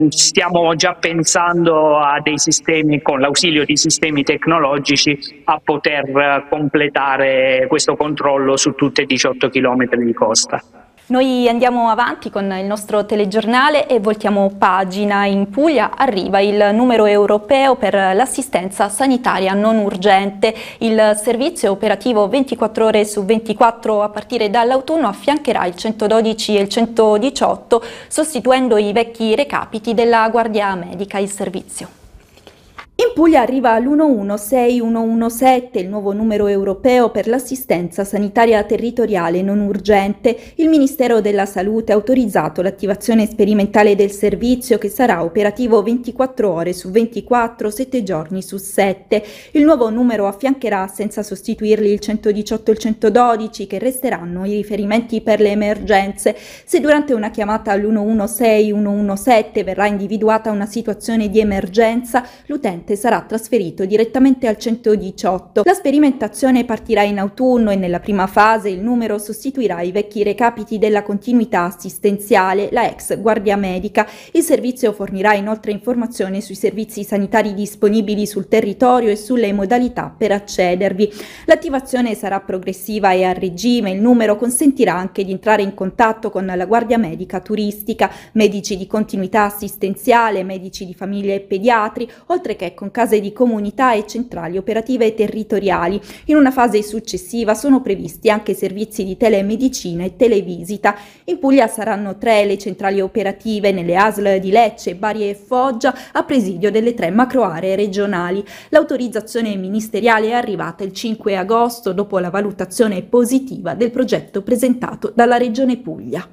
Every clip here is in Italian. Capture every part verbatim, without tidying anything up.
stiamo già pensando a dei sistemi, con l'ausilio di sistemi tecnologici, a poter completare questo controllo su tutti e diciotto chilometri di costa. Noi andiamo avanti con il nostro telegiornale e voltiamo pagina. In Puglia arriva il numero europeo per l'assistenza sanitaria non urgente. Il servizio operativo ventiquattro ore su ventiquattro a partire dall'autunno affiancherà il centododici e il centodiciotto, sostituendo i vecchi recapiti della Guardia Medica. Il servizio. In Puglia arriva l'uno uno sei uno uno sette, il nuovo numero europeo per l'assistenza sanitaria territoriale non urgente. Il Ministero della Salute ha autorizzato l'attivazione sperimentale del servizio, che sarà operativo ventiquattro ore su ventiquattro, sette giorni su sette. Il nuovo numero affiancherà, senza sostituirli, il centodiciotto e il centododici, che resteranno i riferimenti per le emergenze. Se durante una chiamata all'uno uno sei uno uno sette verrà individuata una situazione di emergenza, l'utente sarà trasferito direttamente al centodiciotto. La sperimentazione partirà in autunno e nella prima fase il numero sostituirà i vecchi recapiti della continuità assistenziale, la ex Guardia Medica. Il servizio fornirà inoltre informazioni sui servizi sanitari disponibili sul territorio e sulle modalità per accedervi. L'attivazione sarà progressiva e a regime. Il numero consentirà anche di entrare in contatto con la Guardia Medica turistica, medici di continuità assistenziale, medici di famiglia e pediatri, oltre che con case di comunità e centrali operative territoriali. In una fase successiva sono previsti anche servizi di telemedicina e televisita. In Puglia saranno tre le centrali operative nelle A S L di Lecce, Bari e Foggia, a presidio delle tre macroaree regionali. L'autorizzazione ministeriale è arrivata il cinque agosto, dopo la valutazione positiva del progetto presentato dalla Regione Puglia.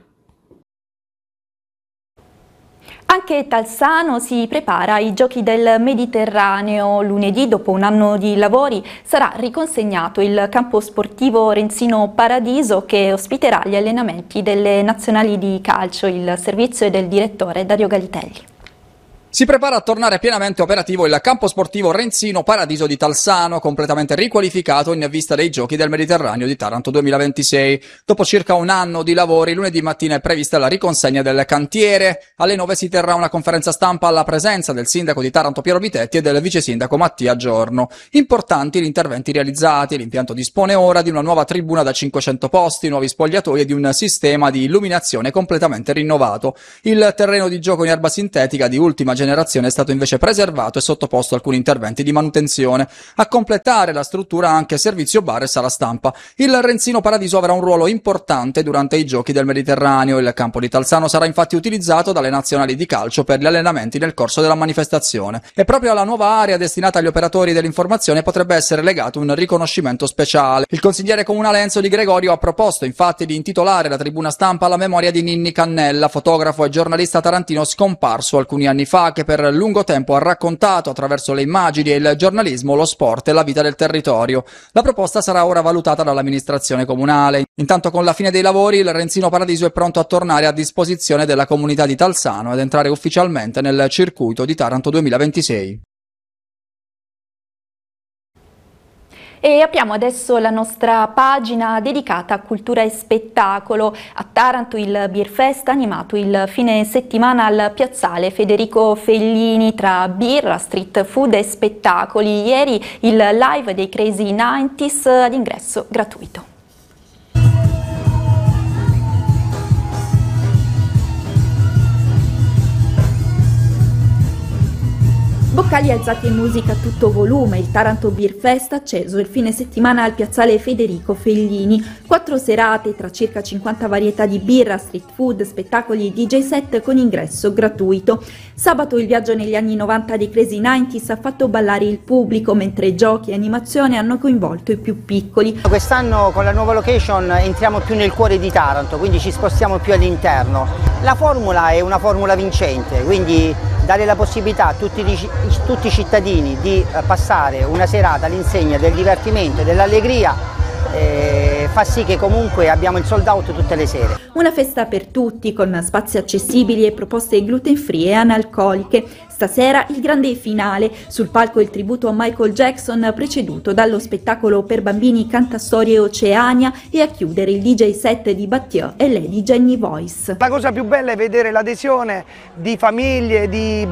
Anche Talsano si prepara ai Giochi del Mediterraneo. Lunedì, dopo un anno di lavori, sarà riconsegnato il campo sportivo Renzino Paradiso, che ospiterà gli allenamenti delle nazionali di calcio. Il servizio è del direttore Dario Galitelli. Si prepara a tornare pienamente operativo il campo sportivo Renzino Paradiso di Talsano, completamente riqualificato in vista dei Giochi del Mediterraneo di Taranto duemilaventisei. Dopo circa un anno di lavori, lunedì mattina è prevista la riconsegna del cantiere. Alle nove si terrà una conferenza stampa alla presenza del sindaco di Taranto Piero Vitetti e del vice sindaco Mattia Giorno. Importanti gli interventi realizzati. L'impianto dispone ora di una nuova tribuna da cinquecento posti, nuovi spogliatoi e di un sistema di illuminazione completamente rinnovato. Il terreno di gioco in erba sintetica di ultima generazione è stato invece preservato e sottoposto a alcuni interventi di manutenzione. A completare la struttura anche servizio bar e sala stampa. Il Renzino Paradiso avrà un ruolo importante durante i Giochi del Mediterraneo. Il campo di Talsano sarà infatti utilizzato dalle nazionali di calcio per gli allenamenti nel corso della manifestazione. E proprio alla nuova area destinata agli operatori dell'informazione potrebbe essere legato un riconoscimento speciale. Il consigliere comunale Enzo Di Gregorio ha proposto infatti di intitolare la tribuna stampa alla memoria di Ninni Cannella, fotografo e giornalista tarantino scomparso alcuni anni fa, che per lungo tempo ha raccontato attraverso le immagini e il giornalismo lo sport e la vita del territorio. La proposta sarà ora valutata dall'amministrazione comunale. Intanto, con la fine dei lavori, il Renzino Paradiso è pronto a tornare a disposizione della comunità di Talsano ed entrare ufficialmente nel circuito di Taranto duemilaventisei. E apriamo adesso la nostra pagina dedicata a cultura e spettacolo. A Taranto il Beer Fest ha animato il fine settimana al piazzale Federico Fellini tra birra, street food e spettacoli. Ieri il live dei Crazy novanta ad ingresso gratuito. Boccali alzati e musica a tutto volume. Il Taranto Beer Fest ha acceso il fine settimana al piazzale Federico Fellini. Quattro serate tra circa cinquanta varietà di birra, street food, spettacoli e D J set con ingresso gratuito. Sabato il viaggio negli anni novanta dei Crazy novanta ha fatto ballare il pubblico, mentre giochi e animazioni hanno coinvolto i più piccoli. Quest'anno con la nuova location entriamo più nel cuore di Taranto, quindi ci spostiamo più all'interno. La formula è una formula vincente, quindi dare la possibilità a tutti, tutti i cittadini di passare una serata all'insegna del divertimento e dell'allegria eh, fa sì che comunque abbiamo il sold out tutte le sere. Una festa per tutti, con spazi accessibili e proposte gluten free e analcoliche. Stasera il grande finale, sul palco il tributo a Michael Jackson preceduto dallo spettacolo per bambini Cantastorie Oceania e a chiudere il D J set di Battieu e Lady Jenny Voice. La cosa più bella è vedere l'adesione di famiglie, di